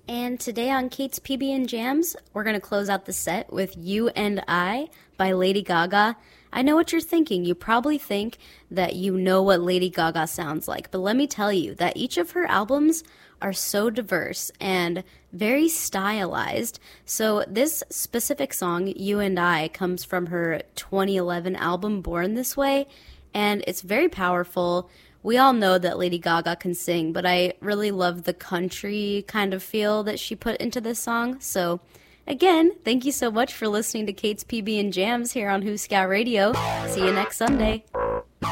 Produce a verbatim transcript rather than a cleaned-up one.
And today on Kate's P B and Jams, we're going to close out the set with You and I by Lady Gaga. I know what you're thinking. You probably think that you know what Lady Gaga sounds like, but let me tell you that each of her albums are so diverse and very stylized. So this specific song, You and I, comes from her twenty eleven album Born This Way, and it's very powerful. We all know that Lady Gaga can sing, but I really love the country kind of feel that she put into this song. So again, thank you so much for listening to Kate's P B and Jams here on Who Scout Radio. See you next Sunday.